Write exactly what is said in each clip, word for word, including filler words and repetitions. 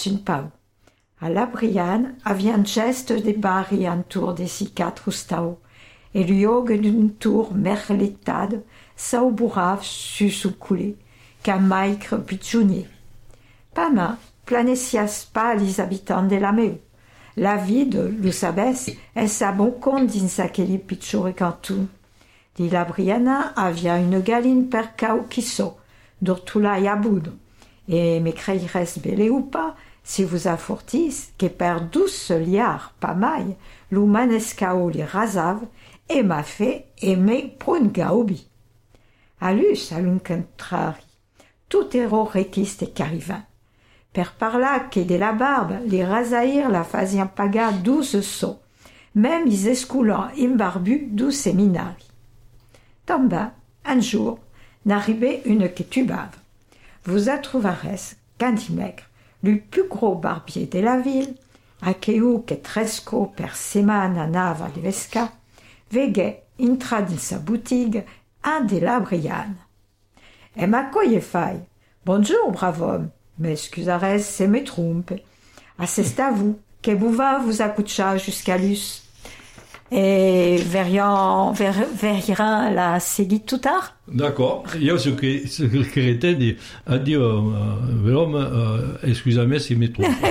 une pau. A la Briane havia un geste de barri entour de si quatre stau, e l'iogue d'une tour merletade s'aubourave sus au coulé, qu'un maigre pitchounier. Pas main, planessias pas les habitants de la meu. La vide, lo sabès, est sa bon compte dins aquelli pitchore cantou. Di la Briana havia une galine per cau quisso, d'ortula i abud, et me creires belle ou pas, si vous affortis que per douze liards pas maille, lo manescao li rasave, et m'a fait aimer pour une gaobi. Alus, à l'un contrari, tout héros requiste et carivin. Per parla que de la barbe, les rasaïr la faisant paga douze sauts, même ils escoulant imbarbu douze séminari. Tomba, un jour, n'arrivait une que tubave. Vous a trouvares, Candy Maigre, le plus gros barbier de la ville, a queu que tresco per semana nava de vesca, veguait intra dans sa boutique un de la Briane. Et ma coye faille. Bonjour, brave homme. Mais excusares, c'est me trompe. Ah, c'est à vous, que vous va vous accoucha jusqu'à l'us. Et verrions, ver, verrions la segui tout tard? D'accord. Io ce che, ce che credetti a dire, verrò, excusami se mi trompe.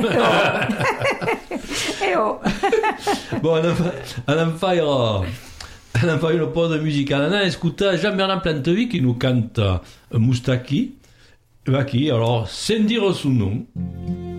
Eh oh. Bon, on en fa, on en fa un po' de musica. On a ascoltato Jean-Bernard Plantevi qui nous canta Moustaki. Va qui, alors, sans dire son nom.